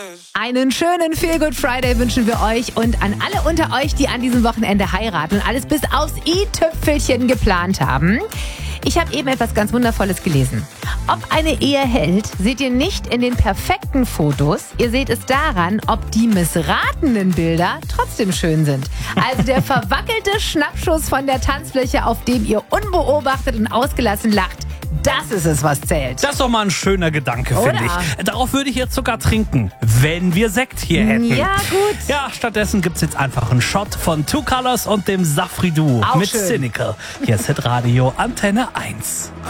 Einen schönen Feel Good Friday wünschen wir euch und an alle unter euch, die an diesem Wochenende heiraten und alles bis aufs i-Tüpfelchen geplant haben. Ich habe eben etwas ganz Wundervolles gelesen. Ob eine Ehe hält, seht ihr nicht in den perfekten Fotos. Ihr seht es daran, ob die missratenen Bilder trotzdem schön sind. Also der verwackelte Schnappschuss von der Tanzfläche, auf dem ihr unbeobachtet und ausgelassen lacht. Das ist es, was zählt. Das ist doch mal ein schöner Gedanke, finde ich. Darauf würde ich jetzt sogar trinken, wenn wir Sekt hier hätten. Ja, gut. Ja, stattdessen gibt's jetzt einfach einen Shot von Two Colors und dem Safri Duo Auch mit schön. Cynical. Hier ist Hitradio Antenne 1.